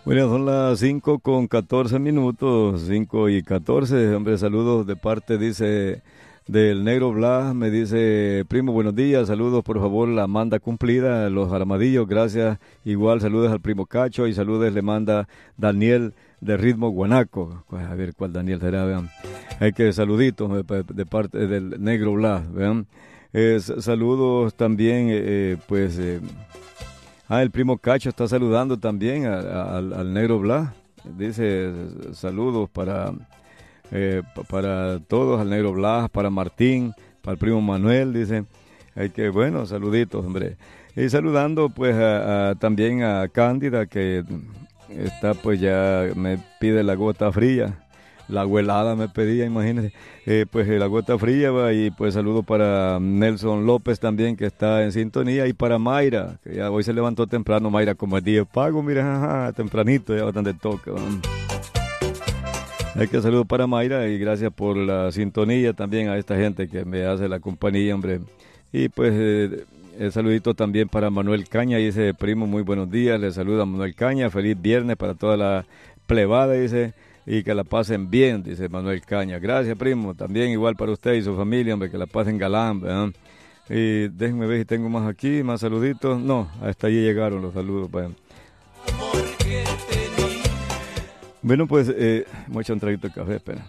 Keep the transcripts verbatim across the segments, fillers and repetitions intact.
Bueno, son las cinco con catorce minutos, cinco y catorce. Hombre, saludos de parte, dice, del Negro Blas. Me dice, primo, buenos días. Saludos, por favor, la manda cumplida, los Armadillos. Gracias. Igual, saludos al primo Cacho y saludos le manda Daniel de Ritmo Guanaco. Pues, a ver cuál Daniel será, vean. Hay que saluditos de, de parte del Negro Blas, vean. Eh, saludos también, eh, pues... Eh, Ah, el primo Cacho está saludando también a- a- al, al Negro Blas. Dice saludos para, eh, pa- para todos, al Negro Blas, para Martín, para el primo Manuel. Dice, hay que, bueno, saluditos, hombre. Y saludando pues a- a- también a Cándida, que está pues ya me pide la gota fría. La abuelada me pedía, imagínense. Eh, pues eh, la gota fría va, y pues saludo para Nelson López también, que está en sintonía, y para Mayra, que ya hoy se levantó temprano. Mayra, como es día de pago, mira, jaja, tempranito, ya bastante toca. ¿No? Hay que saludo para Mayra y gracias por la sintonía también a esta gente que me hace la compañía, hombre. Y pues eh, el saludito también para Manuel Caña, dice, primo, muy buenos días, le saluda Manuel Caña, feliz viernes para toda la plebada, dice, y que la pasen bien, dice Manuel Caña. Gracias, primo, también igual para usted y su familia, hombre, que la pasen galán, ¿verdad? Y déjenme ver si tengo más aquí, más saluditos. No, hasta allí llegaron los saludos, ¿verdad? Bueno, pues, eh, voy a echar un traguito de café, espera.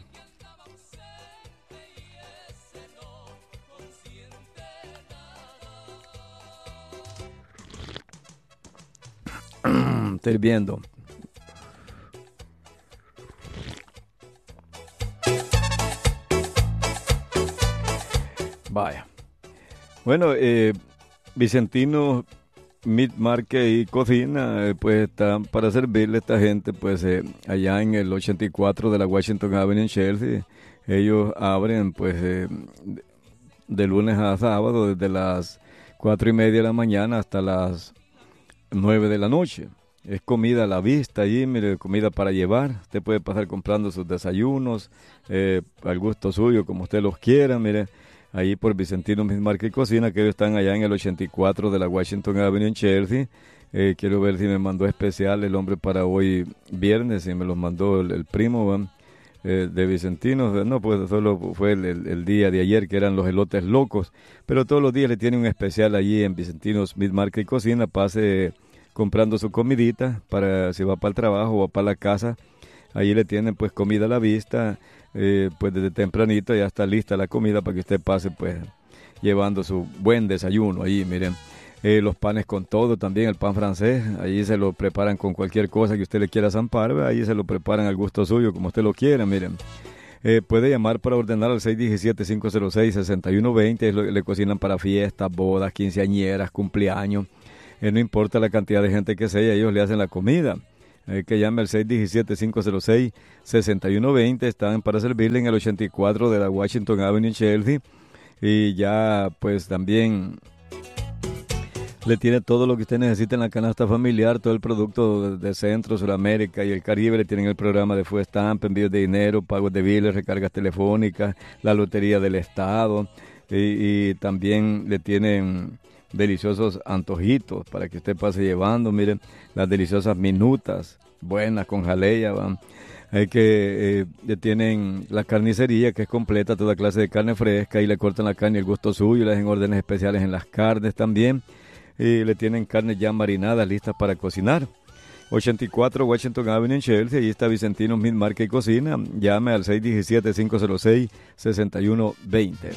Estoy viendo. Vaya. Bueno, eh, Vicentino Meat Market y Cocina, eh, pues están para servirle a esta gente, pues eh, allá en el ochenta y cuatro de la Washington Avenue en Chelsea. Ellos abren, pues, eh, de de lunes a sábado, desde las cuatro y media de la mañana hasta las nueve de la noche. Es comida a la vista allí, mire, comida para llevar. Usted puede pasar comprando sus desayunos, eh, al gusto suyo, como usted los quiera, mire. Ahí por Vicentino Mismarca y Cocina, que ellos están allá en el ochenta y cuatro de la Washington Avenue en Chelsea. Eh, quiero ver si me mandó especial el hombre para hoy viernes, si me los mandó el, el primo, ¿va? Eh, de Vicentino. No, pues solo fue el, el- el día de ayer, que eran los elotes locos, pero todos los días le tienen un especial allí en Vicentino Mismarca y Cocina. Pase comprando su comidita para si va para el trabajo o va para la casa. Ahí le tienen pues comida a la vista, eh, pues desde tempranito ya está lista la comida para que usted pase pues llevando su buen desayuno ahí, miren. Eh, los panes con todo también, el pan francés, ahí se lo preparan con cualquier cosa que usted le quiera zampar, ¿ve? Ahí se lo preparan al gusto suyo, como usted lo quiera, miren. Eh, puede llamar para ordenar al seis uno siete, cinco cero seis, seis uno dos cero, le, le cocinan para fiestas, bodas, quinceañeras, cumpleaños. Eh, no importa la cantidad de gente que sea, ellos le hacen la comida. Eh, que llame al seis uno siete, cinco cero seis, seis uno dos cero. Están para servirle en el ochenta y cuatro de la Washington Avenue en Chelsea. Y ya pues también le tiene todo lo que usted necesita en la canasta familiar, todo el producto de, de Centro, Sudamérica y el Caribe. Le tienen el programa de Full Stamp, envíos de dinero, pagos de biles, recargas telefónicas, la lotería del estado, y, y también le tienen deliciosos antojitos para que usted pase llevando. Miren, las deliciosas minutas, buenas con jalea, van. Hay que, eh, le tienen la carnicería, que es completa, toda clase de carne fresca, y le cortan la carne al gusto suyo, le hacen órdenes especiales en las carnes también, y le tienen carnes ya marinadas, listas para cocinar. ochenta y cuatro Washington Avenue en Chelsea, ahí está Vicentino Meat Market y Cocina. Llame al seis uno siete, cinco cero seis, seis uno dos cero.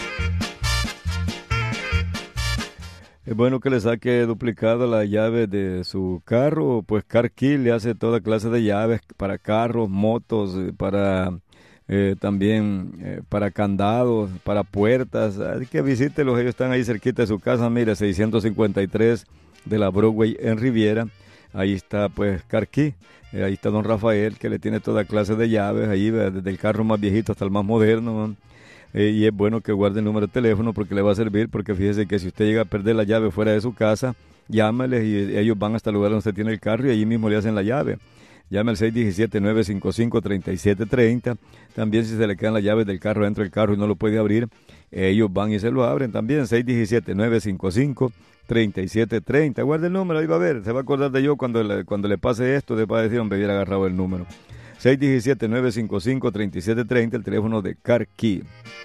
Es bueno que le saque duplicada la llave de su carro, pues Car Key le hace toda clase de llaves para carros, motos, eh, para eh, también eh, para candados, para puertas. Así que visítelos, ellos están ahí cerquita de su casa, mire, seiscientos cincuenta y tres de la Broadway en Riviera. Ahí está pues Car Key. Eh, ahí está don Rafael, que le tiene toda clase de llaves, ahí ¿verdad? Desde el carro más viejito hasta el más moderno, ¿no? Eh, y es bueno que guarde el número de teléfono porque le va a servir, porque fíjese que si usted llega a perder la llave fuera de su casa, llámeles y ellos van hasta el lugar donde usted tiene el carro y allí mismo le hacen la llave. llame al seis uno siete, nueve cinco cinco, tres siete tres cero. También si se le quedan las llaves del carro dentro del carro y no lo puede abrir, ellos van y se lo abren también. seis uno siete, nueve cinco cinco, tres siete tres cero. Guarda el número, ahí va a ver, se va a acordar de yo cuando le, cuando le pase esto, le va a decir, hombre, hubiera agarrado el número. seis uno siete, nueve cinco cinco, tres siete tres cero, el teléfono de Car Key.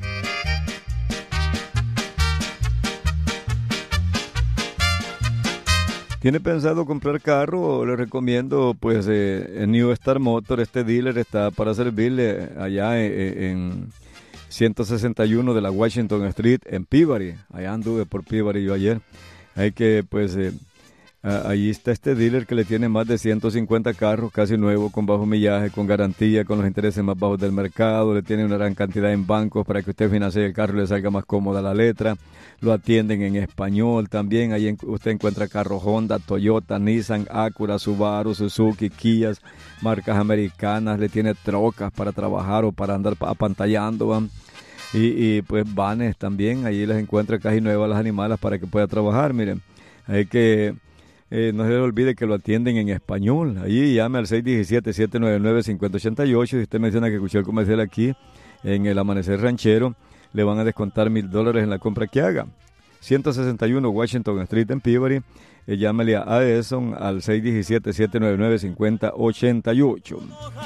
¿Tiene pensado comprar carro? Le recomiendo, pues, eh, en New Star Motor. Este dealer está para servirle allá en, en ciento sesenta y uno de la Washington Street en Peabody. Allá anduve por Peabody yo ayer. Hay que, pues, eh, ahí está este dealer que le tiene más de ciento cincuenta carros, casi nuevos, con bajo millaje, con garantía, con los intereses más bajos del mercado. Le tiene una gran cantidad en bancos para que usted financie el carro y le salga más cómoda la letra. Lo atienden en español también. Ahí usted encuentra carros Honda, Toyota, Nissan, Acura, Subaru, Suzuki, Kia, marcas americanas. Le tiene trocas para trabajar o para andar apantallando, ¿va? Y, y pues vanes también. Allí les encuentra casi nuevas las animalas para que pueda trabajar. Miren, hay que... Eh, no se les olvide que lo atienden en español. Allí llame al seis uno siete, siete nueve nueve, cinco cero ocho ocho. Si usted menciona que escuchó el comercial aquí en el Amanecer Ranchero, le van a descontar mil dólares en la compra que haga. ciento sesenta y uno Washington Street en Peabody. Eh, llámele a Edison al seis uno siete, siete nueve nueve, cinco cero ocho ocho.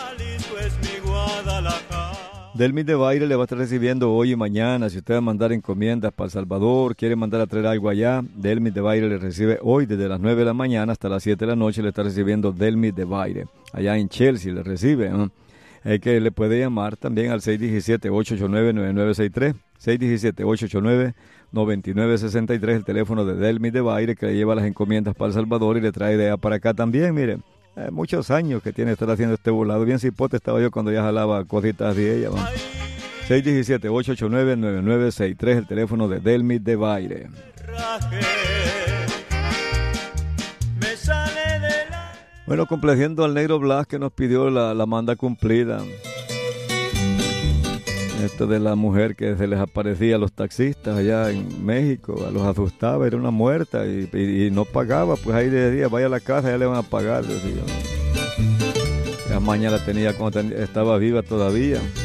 Delmis de Baile le va a estar recibiendo hoy y mañana. Si usted va a mandar encomiendas para El Salvador, quiere mandar a traer algo allá, Delmis de Baile le recibe hoy desde las nueve de la mañana hasta las siete de la noche. Le está recibiendo Delmis de Baile. Allá en Chelsea le recibe, ¿no? Hay que le puede llamar también al seis uno siete, ocho ocho nueve, nueve nueve seis tres, seis uno siete, ocho ocho nueve, nueve nueve seis tres, el teléfono de Delmis de Baile, que le lleva las encomiendas para El Salvador y le trae de allá para acá también. Mire, eh, muchos años que tiene estar haciendo este volado. Bien cipote estaba yo cuando ya jalaba cositas de ella, ¿no? seis uno siete, ocho ocho nueve, nueve nueve seis tres, el teléfono de Delmis de Baile. Bueno, complaciendo al Negro Blas, que nos pidió la, la manda cumplida. Esto de la mujer que se les aparecía a los taxistas allá en México, los asustaba, era una muerta y, y, y no pagaba, pues ahí decía, vaya a la casa, ya le van a pagar, decía. La mañana tenía cuando ten, estaba viva todavía.